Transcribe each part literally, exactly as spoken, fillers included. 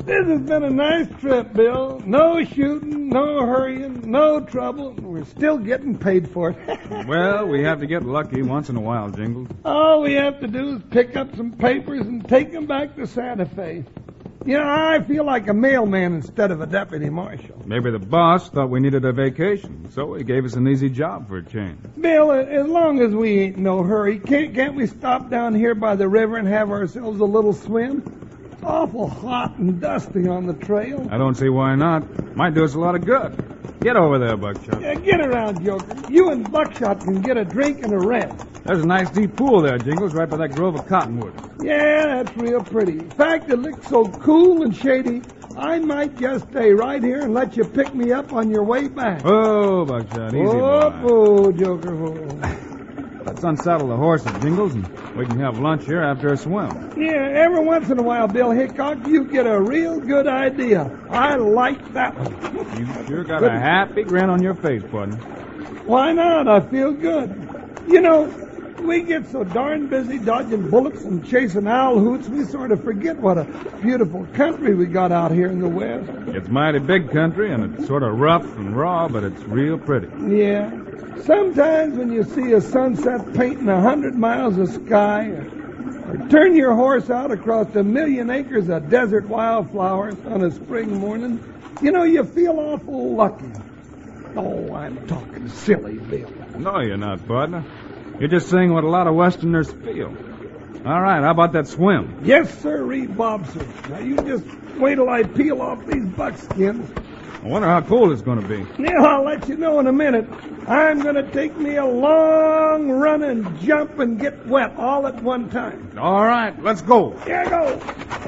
This has been a nice trip, Bill. No shooting, no hurrying, no trouble. We're still getting paid for it. Well, we have to get lucky once in a while, Jingles. All we have to do is pick up some papers and take them back to Santa Fe. You know, I feel like a mailman instead of a deputy marshal. Maybe the boss thought we needed a vacation, so he gave us an easy job for a change. Bill, as long as we ain't in no hurry, can't, can't we stop down here by the river and have ourselves a little swim? It's awful hot and dusty on the trail. I don't see why not. Might do us a lot of good. Get over there, Buckshot. Yeah, get around, Joker. You and Buckshot can get a drink and a rest. There's a nice deep pool there, Jingles, right by that grove of cottonwood. Yeah, that's real pretty. In fact, it looks so cool and shady, I might just stay right here and let you pick me up on your way back. Oh, Buckshot, easy oh, boy. Oh, Joker, oh. Let's unsaddle the horses, Jingles, and we can have lunch here after a swim. Yeah, every once in a while, Bill Hickok, you get a real good idea. I like that one. You sure got a happy grin on your face, partner. Why not? I feel good. You know, we get so darn busy dodging bullets and chasing owl hoots, we sort of forget what a beautiful country we got out here in the West. It's mighty big country, and it's sort of rough and raw, but it's real pretty. Yeah. Sometimes when you see a sunset painting a hundred miles of sky, or, or turn your horse out across a million acres of desert wildflowers on a spring morning, you know, you feel awful lucky. Oh, I'm talking silly, Bill. No, you're not, partner. You're just saying what a lot of Westerners feel. All right, how about that swim? Yes, sir, Reed Bobson. Now, you just wait till I peel off these buckskins. I wonder how cold it's going to be. Yeah, I'll let you know in a minute. I'm going to take me a long run and jump and get wet all at one time. All right, let's go. Here I go.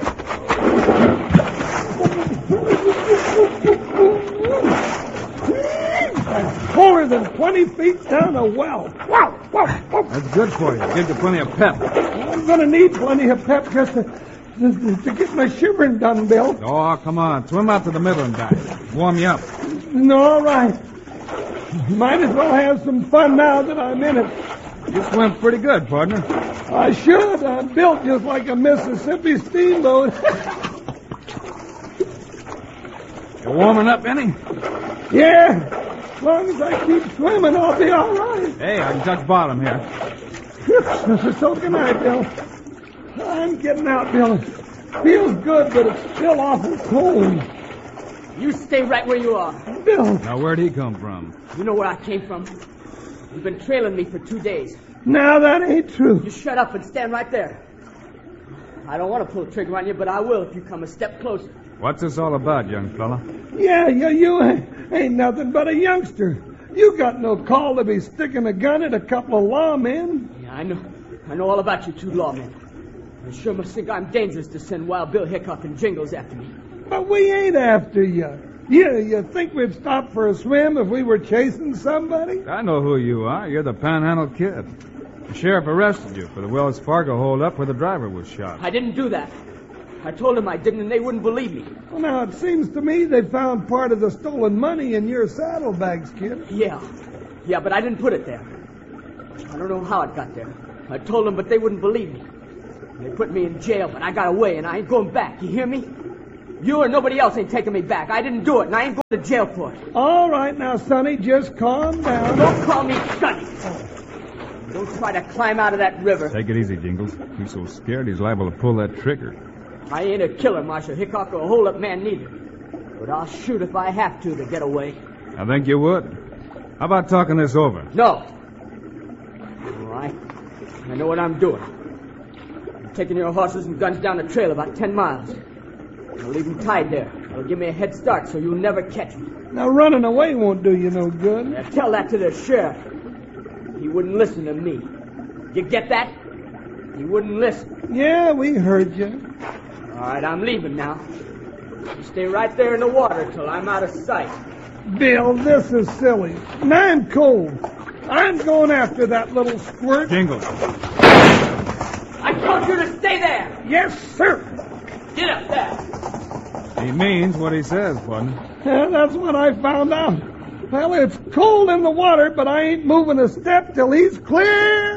That's fuller than twenty feet down a well. Wow, wow, wow. That's good for you. Gives you plenty of pep. I'm going to need plenty of pep just to, to, to get my shivering done, Bill. Oh, come on. Swim out to the middle and back. Warm you up. No, all right. Might as well have some fun now that I'm in it. You swim pretty good, partner. I should. I'm built just like a Mississippi steamboat. You warming up any? Yeah. As long as I keep swimming, I'll be all right. Hey, I can touch bottom here. So can I, Bill. I'm getting out, Bill. It feels good, but it's still awful cold. You stay right where you are. Bill. Now, where'd he come from? You know where I came from? You've been trailing me for two days. Now, that ain't true. You shut up and stand right there. I don't want to pull the trigger on you, but I will if you come a step closer. What's this all about, young fella? Yeah, yeah, you ain't, ain't nothing but a youngster. You got no call to be sticking a gun at a couple of lawmen. Yeah, I know. I know all about you two lawmen. You sure must think I'm dangerous to send Wild Bill Hickok and Jingles after me. But we ain't after you. You, you think we'd stop for a swim if we were chasing somebody? I know who you are. You're the Panhandle Kid. The sheriff arrested you for the Wells Fargo holdup where the driver was shot. I didn't do that. I told them I didn't, and they wouldn't believe me. Well, now, it seems to me they found part of the stolen money in your saddlebags, kid. Yeah. Yeah, but I didn't put it there. I don't know how it got there. I told them, but they wouldn't believe me. They put me in jail, but I got away, and I ain't going back. You hear me? You or nobody else ain't taking me back. I didn't do it, and I ain't going to jail for it. All right, now, Sonny, just calm down. Don't call me Sonny. Don't try to climb out of that river. Take it easy, Jingles. He's so scared he's liable to pull that trigger. I ain't a killer, Marshal Hickok, or a hold-up man neither. But I'll shoot if I have to to get away. I think you would. How about talking this over? No. All right. I know what I'm doing. I'm taking your horses and guns down the trail about ten miles. I'll leave them tied there. It'll give me a head start so you'll never catch me. Now, running away won't do you no good. Now, tell that to the sheriff. He wouldn't listen to me. You get that? He wouldn't listen. Yeah, we heard you. All right, I'm leaving now. You stay right there in the water till I'm out of sight. Bill, this is silly. And I'm cold. I'm going after that little squirt. Jingles. I told you to stay there. Yes, sir. Get up there. He means what he says, partner. Yeah, that's what I found out. Well, it's cold in the water, but I ain't moving a step till he's clear